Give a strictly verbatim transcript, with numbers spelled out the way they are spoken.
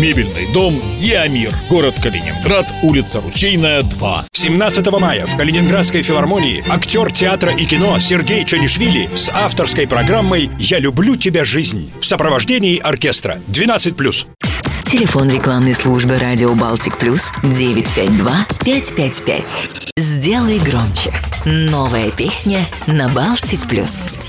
Мебельный дом «Диамир». Город Калининград, улица Ручейная, два. семнадцатого мая в Калининградской филармонии актер театра и кино Сергей Чанишвили с авторской программой «Я люблю тебя, жизнь» в сопровождении оркестра. двенадцать плюс. Телефон рекламной службы «Радио Балтик Плюс» девять пять два пять пять пять. Сделай громче. Новая песня на Балтик Плюс.